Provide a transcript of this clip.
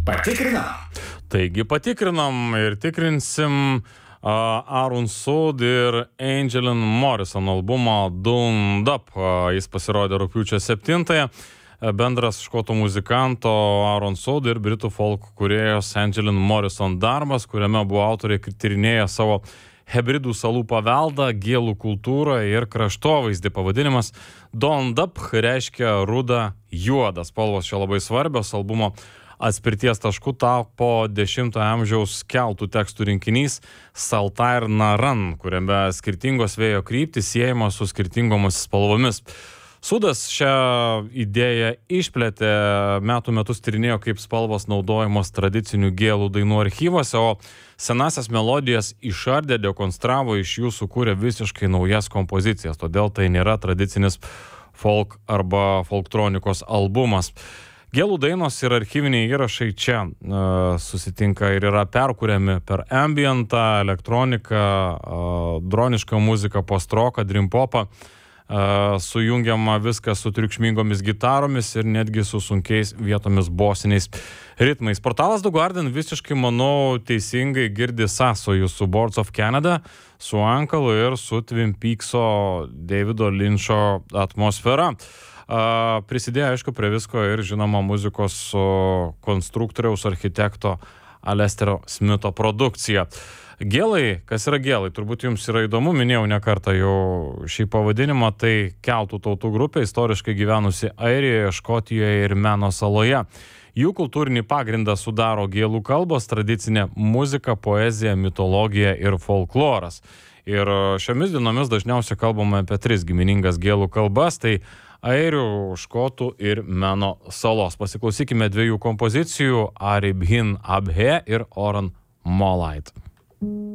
Patikrinam. Taigi patikrinam ir tikrinsim Aaron Sud ir Angelin Morrison albumo Don't Up. Jis pasirodė rugpjūčio 7-ąją. Bendras škotų muzikanto Aaron Sud ir britų folk kūrėjos Angelin Morrison darbas, kuriame buvo autoriai tyrinėję savo hebridų salų paveldą, gėlų kultūrą ir kraštovaizdį. Pavadinimas Don't Up reiškia ruda juoda. Spalvos čia labai svarbios. Albumo atspirties tašku tapo 10-ojo amžiaus keltų tekstų rinkinys Saltair Naran, kuriame skirtingos vėjo kryptys siejamos su skirtingomis spalvomis. Sudas šią idėją išplėtė, metų metus tyrinėjo, kaip spalvos naudojamos tradicinių gėlų dainų archyvose, o senasias melodijas išardė, dekonstravo, iš jų sukūrė visiškai naujas kompozicijas. Todėl tai nėra tradicinis folk arba folktronikos albumas. Gėlų dainos ir archyviniai įrašai čia susitinka ir yra perkuriami per ambientą, elektroniką, dronišką muziką, post-roką, dream popą. Sujungiama viskas su triukšmingomis gitaromis ir netgi su sunkiais vietomis bosiniais ritmais. Portalas The Guardian visiškai, manau, teisingai girdi sąsojų su Boards of Canada, su Uncle ir su Twin Peakso Davido Lyncho atmosfera. Prisidėjo, aišku, prie visko ir žinoma muzikos konstruktoriaus architekto Alesterio Smitho produkcija. Gėlai, kas yra gėlai, turbūt jums yra įdomu, minėjau ne kartą jau šį pavadinimą, tai keltų tautų grupė, istoriškai gyvenusi Airijoje, Škotijoje ir Meno saloje. Jų kultūrinį pagrindą sudaro gėlų kalbos, tradicinė muzika, poezija, mitologija ir folkloras. Ir šiomis dienomis dažniausiai kalbame apie 3 giminingas gėlų kalbas, tai airių, škotų ir Meno salos. Pasiklausykime 2 kompozicijų, Ari Bhin Abhe ir Oran Molait.